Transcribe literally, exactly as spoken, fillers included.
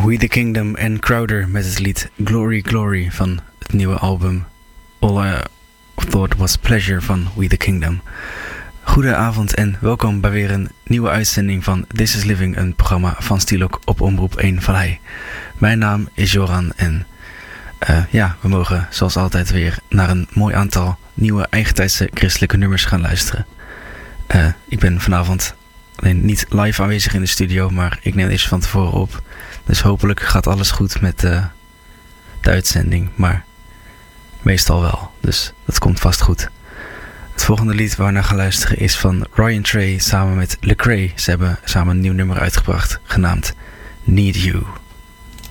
We the Kingdom en Crowder met het lied Glory Glory van het nieuwe album All I Thought Was Pleasure van We the Kingdom. Goedenavond en welkom bij weer een nieuwe uitzending van This is Living, een programma van Stielok op Omroep één Vallei. Mijn naam is Joran en uh, ja, we mogen zoals altijd weer naar een mooi aantal nieuwe eigentijdse christelijke nummers gaan luisteren. Uh, ik ben vanavond alleen niet live aanwezig in de studio, maar ik neem deze van tevoren op. Dus hopelijk gaat alles goed met uh, de uitzending, maar meestal wel. Dus dat komt vast goed. Het volgende lied waar we naar gaan luisteren is van Ryan Trey samen met Lecrae. Ze hebben samen een nieuw nummer uitgebracht genaamd Need You.